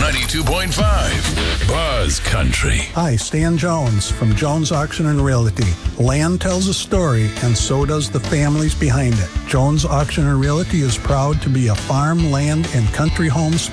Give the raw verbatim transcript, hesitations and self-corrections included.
ninety-two point five Buzz Country. Hi, Stan Jones from Jones Auction and Realty. Land tells a story, and so does the families behind it. Jones Auction and Realty is proud to be a farm, land, and country home